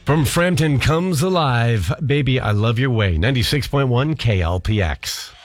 From Frampton Comes Alive, Baby, I Love Your Way, 96.1 KLPX.